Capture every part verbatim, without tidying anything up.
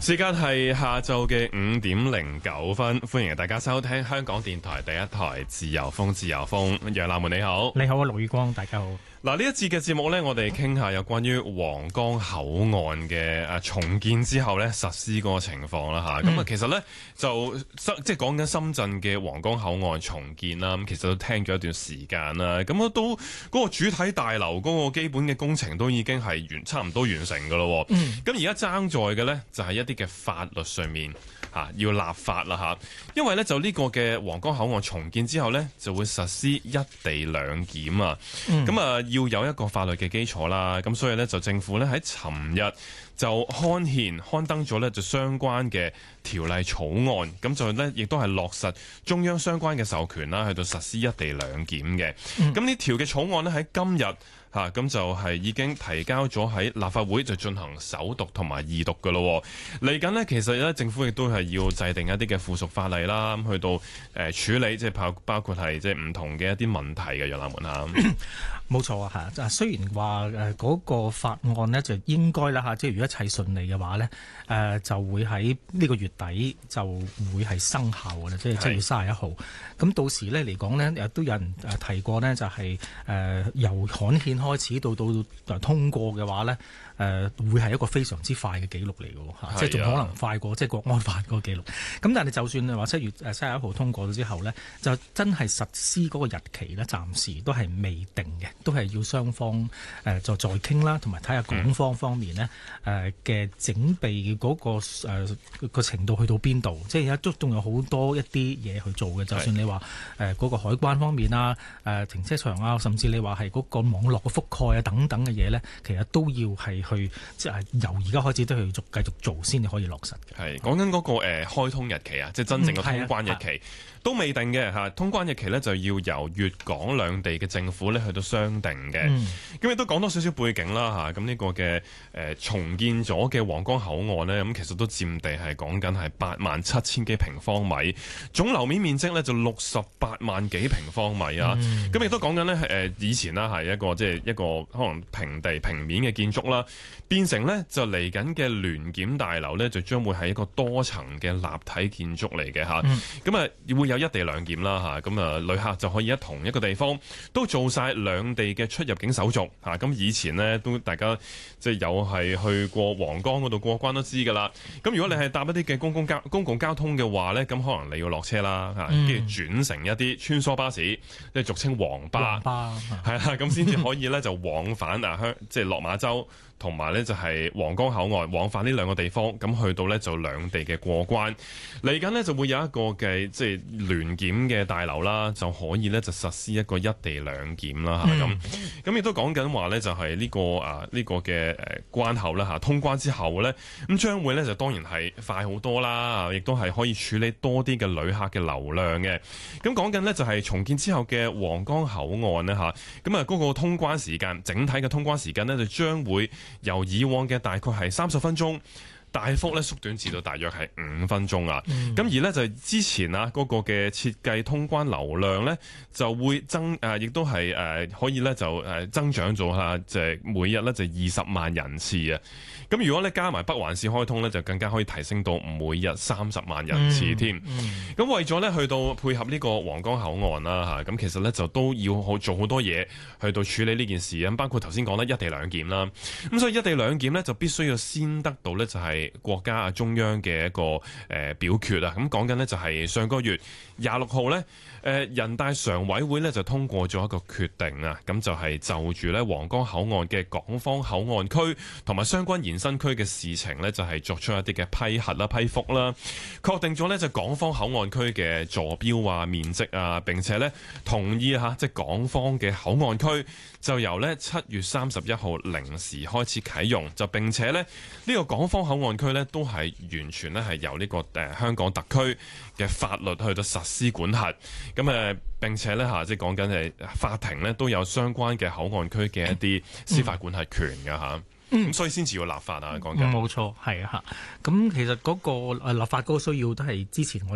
時間係下晝嘅五點零九分，歡迎大家收聽香港電台第一台自由風自由風。楊立門你好， 你好啊，盧宇光，大家好。 嗱，呢一節嘅節目呢，我哋傾下有關於皇崗口岸嘅誒重建之後呢實施嗰個情況啦吓。咁啊、嗯，其實呢，就即係講緊深圳嘅皇崗口岸重建啦。咁其實都聽咗一段時間啦。咁都嗰個主體大樓嗰個基本嘅工程都已經係完差唔多完成噶咯。咁而家爭在嘅呢，就係一啲嘅法律上面吓要立法啦吓。因為呢，就呢個嘅皇崗口岸重建之後呢，就會實施一地兩檢啊。咁啊、嗯。要有一個法律嘅基礎啦，咁所以呢，就政府呢喺尋日就刊憲刊登咗呢就相關嘅條例草案，咁就呢亦都係落實中央相關嘅授權啦，去到實施一地兩檢嘅。咁呢條嘅草案呢，喺今日吓咁就係已經提交咗喺立法會就進行首讀同埋二讀噶咯。嚟緊呢，其實呢政府亦都係要制定一啲嘅附屬法例啦，咁去到誒處理即係包包括係即係唔同嘅一啲問題嘅。楊立門嚇， 冇錯啊嚇！雖然話誒嗰個法案呢就應該啦嚇，即係如果一切順利嘅話呢，誒就會喺呢個月底就會係生效嘅啦，即係七月三十一號。咁到時呢嚟講呢，亦都有人誒提過呢，就係誒由刊憲開始到到通過嘅話呢，誒、呃、會係一個非常之快嘅記錄嚟嘅嚇，即係仲可能快過即係國安法嗰個記錄。咁但係就算你話七月誒三十一號通過咗之後呢，就真係實施嗰個日期呢，暫時都係未定嘅，都係要雙方誒、呃、再再傾啦，同埋睇下港方方面呢誒嘅、呃、整備嗰、那個誒、呃、個程度去到邊度，即係而家都仲有好多一啲嘢去做嘅。就算你話誒嗰個海關方面啊、誒、呃、停車場啊，甚至你話係嗰個網絡嘅覆蓋啊等等嘅嘢呢，其實都要係去即係由而家開始都去繼續做先至可以落實嘅。係講緊嗰個誒、呃、開通日期啊，即係真正嘅通關日期。嗯都未定嘅嚇，通關日期呢就要由粵港兩地嘅政府呢去到商定嘅。咁亦都講多少少背景啦嚇。咁呢個嘅誒、呃、重建咗嘅皇崗口岸呢，咁其實都佔地係講緊係八萬七千幾平方米，總樓面面積呢就六十八萬幾平方米啊。咁亦都講緊呢，誒以前啦係一個即係一個可能平地平面嘅建築啦，變成呢就嚟緊嘅聯檢大樓呢，就將會係一個多層嘅立體建築嚟嘅嚇。咁啊會有一地兩檢啦嚇，咁啊旅客就可以喺同一個地方都做晒兩地嘅出入境手續嚇。咁以前呢，都大家即係有係去過皇崗嗰度過關都知㗎啦。咁如果你係搭一啲嘅公共交公共交通嘅話呢，咁可能你要落車啦嚇，跟住轉乘一啲穿梭巴士，即係俗稱黃巴，係啦，咁先至可以呢就往返啊香，即係落馬洲同埋呢就係皇崗口岸往返呢兩個地方，咁去到呢就兩地嘅過關。嚟緊呢就會有一個嘅即係聯檢嘅大樓啦，就可以呢就實施一個一地兩檢啦嚇。咁咁亦都講緊話呢，就係呢個啊呢個嘅誒關口啦嚇，通關之後呢，咁將會呢就當然係快好多啦，亦都係可以處理多啲嘅旅客嘅流量嘅。咁講緊呢就係重建之後嘅皇崗口岸呢嚇，咁啊嗰個通關時間，整體嘅通關時間呢，就將會由以往嘅大概係三十分鐘，大幅咧縮短至到大約係五分鐘啊！咁、嗯、而呢，就之前啊嗰個嘅設計通關流量呢，就會增誒，亦、呃、都係誒、呃、可以呢，就誒增長咗嚇，即係每日呢，就二十萬人次啊！咁如果咧加埋北環線開通呢，就更加可以提升到每日三十萬人次添。咁、嗯嗯、為咗呢，去到配合呢個皇崗口岸啦嚇，咁其實呢，就都要好做好多嘢去到處理呢件事啊！包括頭先講得一地兩檢啦，咁所以一地兩檢呢，就必須要先得到呢，就係國家啊中央嘅一個誒表決啊！咁講緊呢，就係上個月廿六號呢，誒人大常委會呢，就通過咗一個決定啊！咁就係就住呢皇崗口岸嘅港方口岸區同埋相關延新區嘅事情呢，就係作出一啲嘅批核啦、批覆啦，確定咗呢，就港方口岸區嘅坐標啊、面積啊，並且呢，同意嚇，即係港方嘅口岸區就由呢七月三十一號零時開始啟用，就並且呢，呢個港方口岸區呢，都係完全呢，係由呢個誒香港特區嘅法律去到實施管轄，咁誒並且呢，嚇，即係講緊係法庭呢，都有相關嘅口岸區嘅一啲司法管轄權㗎嚇。嗯咁、嗯、所以先至要立法啊，講緊。冇錯， 係啊嚇。咁其實嗰個立法嗰個需要都係之前我哋都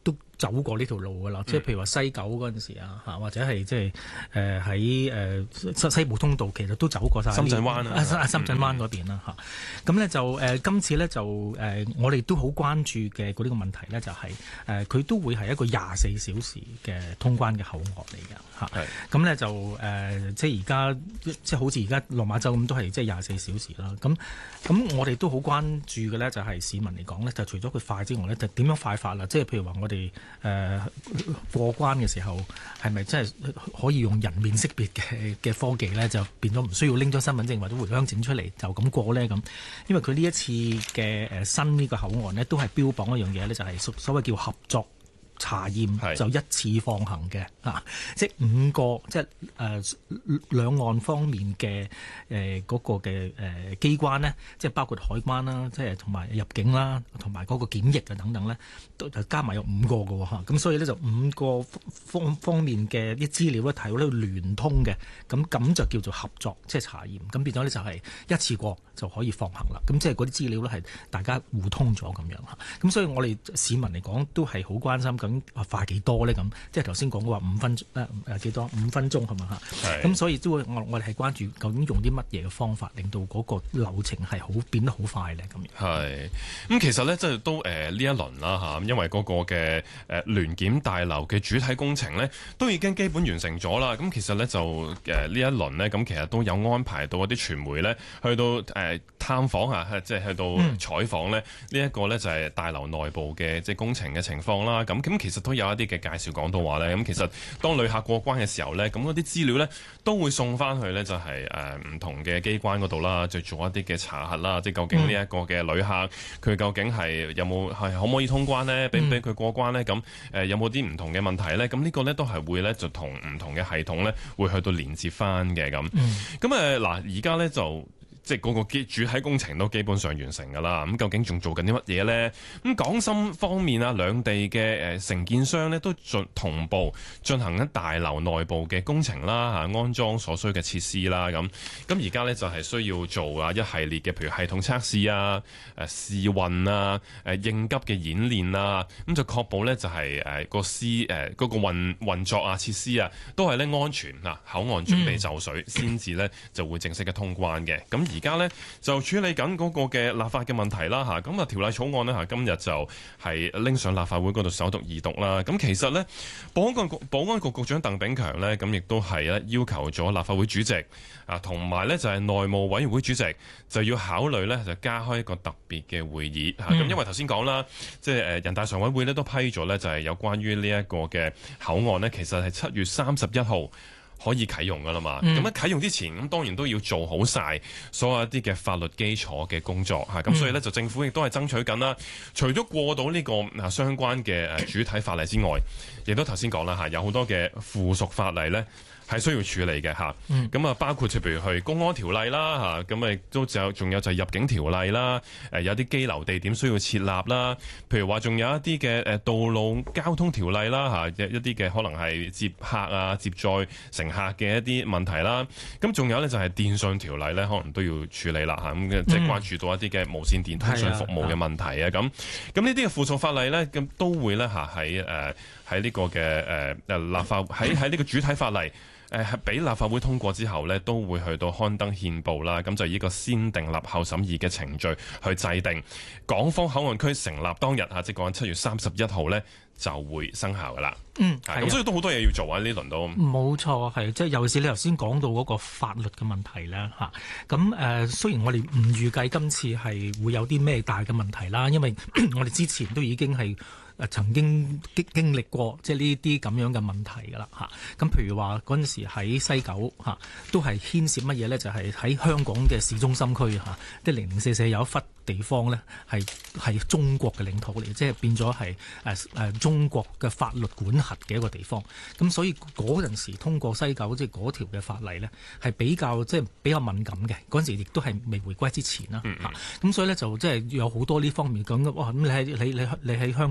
都走過呢條路㗎啦，即係譬如話西九嗰陣時啊，嚇或者係即係誒喺誒西西部通道，其實都走過晒深圳灣啊， 啊深圳灣嗰邊啦嚇。咁咧、嗯、就誒、呃、今次咧就誒、呃、我哋都好關注嘅嗰啲個問題咧，就係誒佢都會係一個廿四小時嘅通關嘅口岸嚟㗎嚇。咁咧是就誒、呃、即係而家即係好似而家落馬洲咁，都係即係廿四小時啦。咁咁我哋都好關注嘅咧，就係市民嚟講咧，就除咗佢快之外咧，就點樣快法啦？即係譬如話我哋誒、呃、過關嘅時候，係咪真係可以用人面識別嘅嘅科技咧，就變咗唔需要拎張身份證或者回鄉證出嚟就咁過咧咁？因為佢呢一次嘅誒新呢個口岸呢，都係標榜一樣嘢咧，就係所所謂叫合作查驗就一次放行嘅啊，即係五個即係誒兩岸方面嘅誒嗰個嘅誒機關呢，即係包括海關啦，即係同埋入境啦，同埋嗰個檢疫啊等等咧，都加埋有五個嘅嚇，咁所以咧就五個方方面嘅啲資料咧睇到咧聯通嘅，咁咁就叫做合作即係查驗，咁變咗咧就係一次過就可以放行啦，咁即係嗰啲資料咧係大家互通咗咁樣嚇，咁所以我哋市民嚟講都係好關心咁快幾多咧咁，即係頭先講過話五分誒誒幾多五分鐘係嘛嚇，咁是所以都會我我哋係關注究竟用啲乜嘢嘅方法令到嗰個流程係好變得好快咧咁樣。係咁其實咧即係都誒呢、呃、一輪啦嚇，因為嗰個嘅誒、呃、聯檢大樓嘅主體工程咧都已經基本完成咗啦。咁其實咧就誒呢、呃、一輪呢，咁其實都有安排到一啲傳媒咧去到誒、呃、探訪啊，即係去到採訪咧呢一個咧就係大樓內部嘅即係工程嘅情況啦。咁咁其實都有一啲嘅介紹講到話咧，咁其實當旅客過關嘅時候咧，咁嗰啲資料咧都會送翻去咧就係誒唔同嘅機關嗰度啦，就做一啲嘅查核啦，即係究竟呢一個嘅旅客佢究竟係有冇係可唔可以通關咧？俾唔俾佢過關咧？咁誒有冇啲唔同嘅問題咧？咁呢個咧都係會咧就同唔同嘅系統咧會去到連接翻嘅咁。咁誒嗱而家咧就。即係嗰個基主體工程都基本上完成㗎啦，咁究竟仲做緊啲乜嘢呢？咁港深方面啊，兩地嘅誒承建商呢都進同步進行緊大樓內部嘅工程啦，嚇安裝所需嘅設施啦，咁咁而家呢就係需要做啊一系列嘅，譬如系統測試啊、誒試運啊、誒應急嘅演練啊，咁就確保呢就係誒個施誒嗰個運運作啊、設施啊都係呢安全嗱，口岸準備就緒先至呢就會正式嘅通關嘅，咁。而家呢就處理緊嗰個嘅立法嘅問題啦嚇，咁啊條例草案呢，嚇今日就係拎上立法會嗰度首讀二讀啦。咁其實呢，保安局保安局局長鄧炳強呢，咁亦都係咧要求咗立法會主席啊，同埋呢就係內務委員會主席就要考慮呢，就加開一個特別嘅會議嚇。咁、嗯、因為頭先講啦，即係誒人大常委會呢都批咗呢，就係有關於呢一個嘅口岸呢，其實係七月三十一號。可以啟用噶啦嘛，咁喺、嗯、啟用之前，咁當然都要做好晒所有一啲嘅法律基礎嘅工作嚇，咁、嗯、所以呢，就政府亦都係爭取緊啦。除咗過到呢個啊相關嘅誒主體法例之外，亦都頭先講啦嚇，有好多嘅附屬法例呢係需要處理嘅嚇。咁啊、嗯、包括譬如去公安條例啦嚇，咁啊都就仲有就係入境條例啦，誒有啲羈留地點需要設立啦，譬如話仲有一啲嘅誒道路交通條例啦嚇，一啲嘅可能係接客啊接載乘客嘅一啲問題啦，咁仲有呢，就係電訊條例呢，可能都要處理啦嚇，咁即係關注到一啲嘅無線電通訊服務嘅問題啊，咁咁呢啲嘅附屬法例呢，咁都會呢，嚇喺誒喺呢個嘅誒誒立法喺喺呢個主體法例。誒係俾立法會通過之後呢，都會去到刊登憲報啦，咁就以一個先訂立後審議嘅程序去制定港方口岸區成立當日嚇，即係講緊七月三十一號呢就會生效噶啦。嗯，咁所以都好多嘢要做啊！呢輪都冇錯，係即係尤其是你頭先講到嗰個法律嘅問題啦嚇。咁誒、呃，雖然我哋唔預計今次係會有啲咩大嘅問題啦，因為我哋之前都已經係。誒曾經經經歷過即係呢啲咁樣嘅問題㗎啦嚇，咁譬如話嗰陣時喺西九嚇，都係牽涉乜嘢咧？就係、是、喺香港嘅市中心區嚇，即係零零四舍有一忽地方咧，係係中國嘅領土嚟，即係變咗係誒誒中國嘅法律管轄嘅一個地方。咁所以嗰陣時通過西九即係嗰條嘅法例咧，係比較即係比較敏感嘅。嗰陣時亦都係未回歸之前啦嚇。咁、嗯嗯、所以咧就即係有好多呢方面咁。哇！咁你喺你你你喺香港有個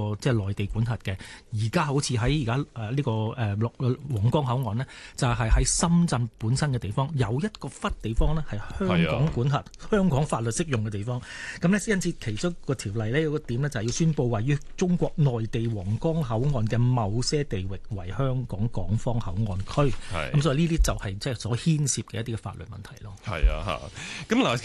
個即係內地管轄嘅。而家好似喺而家誒呢個誒落皇崗口岸呢，就係喺深圳本身嘅地方有一個忽地方呢，係香港管轄、香港法律適用嘅地方。咁呢，因此其中個條例呢，有個點呢，就係要宣佈位於中國內地皇崗口岸嘅某些地域為香港港方口岸區。咁所以呢啲就係即係所牽涉嘅一啲嘅法律問題咯。 係啊，嚇咁嗱。